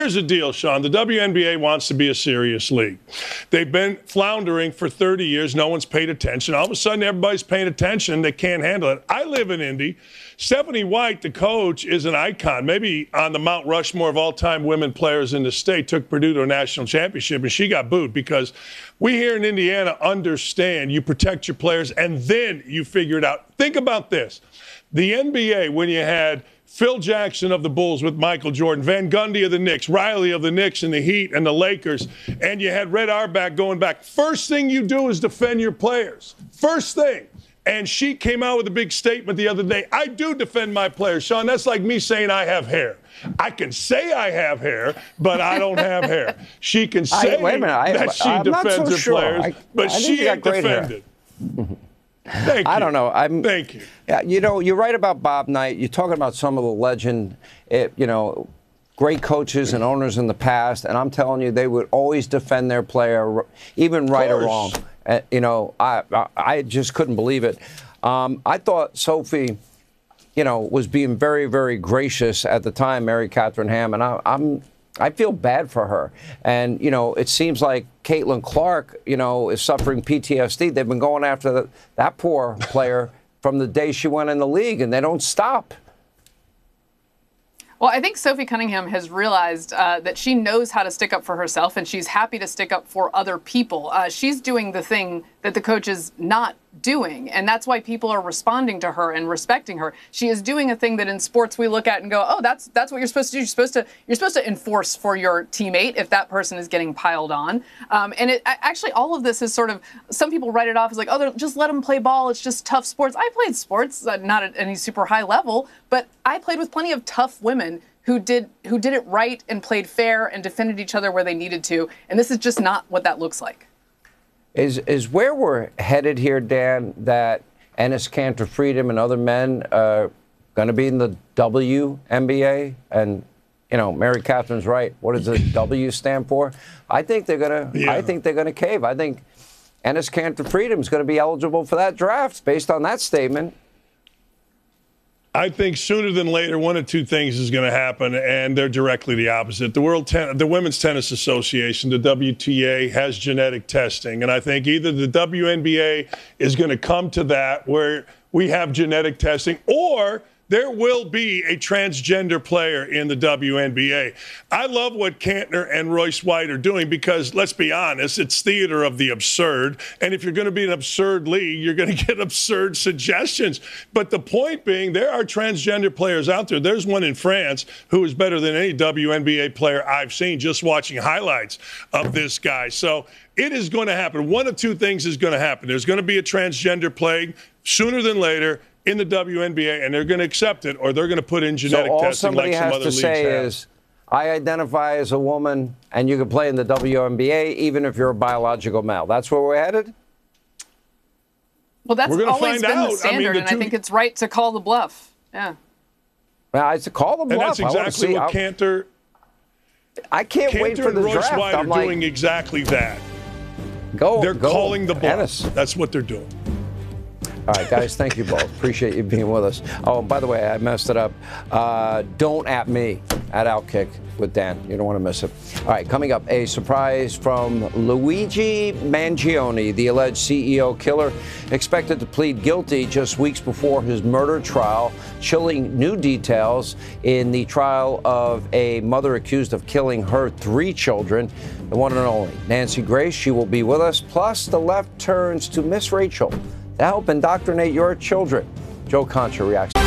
Here's the deal, Sean. The WNBA wants to be a serious league. They've been floundering for 30 years. No one's paid attention. All of a sudden, everybody's paying attention. They can't handle it. I live in Indy. Stephanie White, the coach, is an icon. Maybe on the Mount Rushmore of all-time women players in the state, took Purdue to a national championship, and she got booed because we here in Indiana understand you protect your players, and then you figure it out. Think about this. The NBA, when you had Phil Jackson of the Bulls with Michael Jordan, Van Gundy of the Knicks, Riley of the Knicks and the Heat and the Lakers, and you had Red Auerbach going back. First thing you do is defend your players. First thing. And she came out with a big statement the other day. I do defend my players, Sean. That's like me saying I have hair. I can say I have hair, but I don't have hair. She can say that she defends her players, but she ain't defended. Thank you. I don't know. Thank you. Yeah, you know, you're right about Bob Knight. You're talking about some of the legend, great coaches and owners in the past, and I'm telling you, they would always defend their player, even right or wrong. I just couldn't believe it. I thought Sophie, was being very, very gracious at the time, Mary Catherine Ham, and I feel bad for her. And, it seems like Caitlin Clark, is suffering PTSD. They've been going after that poor player from the day she went in the league, and they don't stop. Well, I think Sophie Cunningham has realized that she knows how to stick up for herself, and she's happy to stick up for other people. She's doing the thing that the coach is not doing, and that's why people are responding to her and respecting her. She is doing a thing that in sports we look at and go, oh, that's what you're supposed to do. You're supposed to enforce for your teammate if that person is getting piled on. And actually, all of this is sort of, some people write it off as like, oh, just let them play ball. It's just tough sports. I played sports, not at any super high level, but I played with plenty of tough women who did it right and played fair and defended each other where they needed to. And this is just not what that looks like. Is where we're headed here, Dan, that Enes Kanter Freedom and other men are going to be in the WNBA? And, Mary Catherine's right. What does the W stand for? I think they're going to. Yeah. I think they're going to cave. I think Enes Kanter Freedom is going to be eligible for that draft based on that statement. I think sooner than later, one of two things is going to happen, and they're directly the opposite. The Women's Tennis Association, the WTA, has genetic testing, and I think either the WNBA is going to come to that where we have genetic testing, or there will be a transgender player in the WNBA. I love what Cantner and Royce White are doing because, let's be honest, it's theater of the absurd. And if you're going to be an absurd league, you're going to get absurd suggestions. But the point being, there are transgender players out there. There's one in France who is better than any WNBA player I've seen just watching highlights of this guy. So it is going to happen. One of two things is going to happen. There's going to be a transgender plague sooner than later in the WNBA, and they're going to accept it, or they're going to put in genetic testing like some other leagues have. So all somebody has to say is, I identify as a woman, and you can play in the WNBA even if you're a biological male. That's where we're headed? Well, that's always been the standard, and I think it's right to call the bluff. Yeah. Well, it's a call the bluff. And that's exactly what Cantor. I can't wait for the draft. Cantor and Royce White are doing exactly that. They're calling the bluff. That's what they're doing. All right, guys, thank you both. Appreciate you being with us. Oh, by the way, I messed it up. Don't at me at Outkick with Dan. You don't want to miss it. All right, coming up, a surprise from Luigi Mangione, the alleged CEO killer, expected to plead guilty just weeks before his murder trial, chilling new details in the trial of a mother accused of killing her 3 children, the one and only Nancy Grace. She will be with us. Plus, the left turns to Miss Rachel to help indoctrinate your children. Joe Concha reacts.